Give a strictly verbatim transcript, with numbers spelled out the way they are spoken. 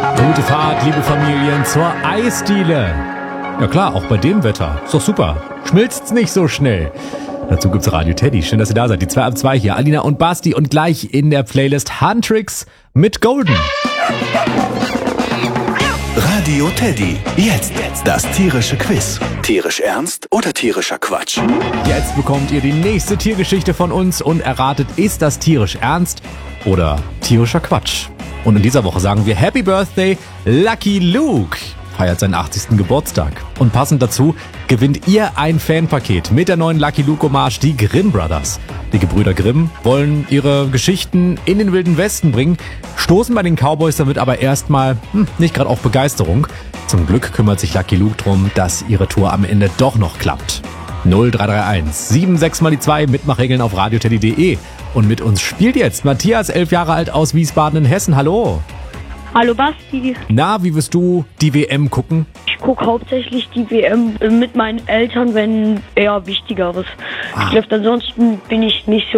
Gute Fahrt, liebe Familien, zur Eisdiele. Ja klar, auch bei dem Wetter. Ist doch super. Schmilzt's nicht so schnell. Dazu gibt's Radio Teddy. Schön, dass ihr da seid. Die zwei ab zwei hier. Alina und Basti und gleich in der Playlist Huntrix mit Golden. Radio Teddy. Jetzt das tierische Quiz. Tierisch ernst oder tierischer Quatsch? Jetzt bekommt ihr die nächste Tiergeschichte von uns und erratet, ist das tierisch ernst oder tierischer Quatsch? Und in dieser Woche sagen wir Happy Birthday, Lucky Luke feiert seinen achtzigsten Geburtstag. Und passend dazu gewinnt ihr ein Fanpaket mit der neuen Lucky Luke Hommage, die Grimm Brothers. Die Gebrüder Grimm wollen ihre Geschichten in den Wilden Westen bringen, stoßen bei den Cowboys damit aber erstmal hm, nicht gerade auf Begeisterung. Zum Glück kümmert sich Lucky Luke drum, dass ihre Tour am Ende doch noch klappt. null drei drei eins sieben sechs mal die zwei, Mitmachregeln auf radioteddy punkt de. Und mit uns spielt jetzt Matthias, elf Jahre alt, aus Wiesbaden in Hessen. Hallo. Hallo Basti. Na, wie wirst du die W M gucken? Ich gucke hauptsächlich die W M mit meinen Eltern, wenn eher Wichtigeres Ah. läuft. Ansonsten bin ich nicht so